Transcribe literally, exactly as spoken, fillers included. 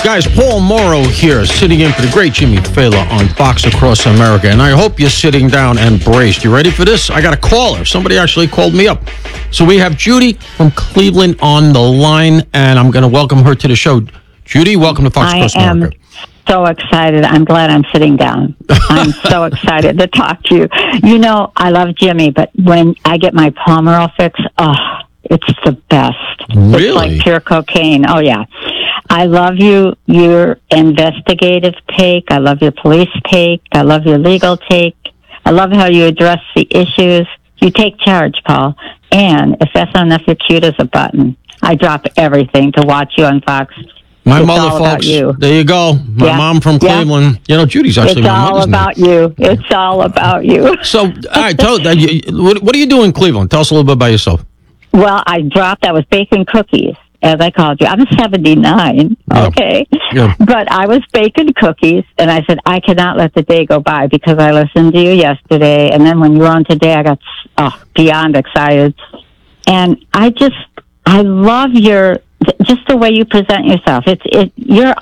Guys, Paul Morrow here, sitting in for the great Jimmy Fallon on Fox Across America, and I hope you're sitting down and braced. You ready for this? I got a caller. Somebody actually called me up. So we have Judy from Cleveland on the line, and I'm going to welcome her to the show. Judy, welcome to Fox I Across am America. So excited. I'm glad I'm sitting down. I'm so excited to talk to you. You know, I love Jimmy, but when I get my Palmerol fix, oh, it's the best. Really? It's like pure cocaine. Oh, yeah. I love you, your investigative take. I love your police take. I love your legal take. I love how you address the issues. You take charge, Paul. And if that's not enough, you're cute as a button. I drop everything to watch you on Fox. My It's mother, all about folks. you. There you go. My Yeah. mom from Yeah. Cleveland. You know, Judy's actually It's my all mother's about name. you. It's all about you. So, all right, tell, uh, you- what, what do you do in Cleveland? Tell us a little bit about yourself. Well, I dropped, I was baking cookies, as I called you. I'm seventy-nine, Yeah. okay? Yeah. But I was baking cookies, and I said, I cannot let the day go by because I listened to you yesterday, and then when you were on today, I got oh, beyond excited. And I just, I love your, just the way you present yourself. It's, it, you're